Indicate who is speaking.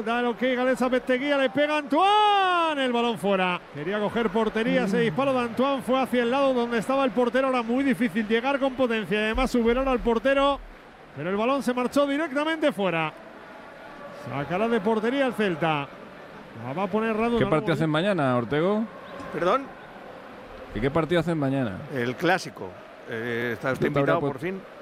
Speaker 1: Antonio, da el ok, Galeza Besteguía, le pega Antoine, el balón fuera. Quería coger portería, ese disparo de Antoine fue hacia el lado donde estaba el portero. Ahora muy difícil llegar con potencia, además superar al portero, pero el balón se marchó directamente fuera. Sacará de portería el Celta. La va a poner Radu.
Speaker 2: ¿Qué partido hacen mañana, Ortego?
Speaker 3: ¿Perdón?
Speaker 2: ¿Y qué partido hacen mañana?
Speaker 3: El clásico. Está usted invitado por fin.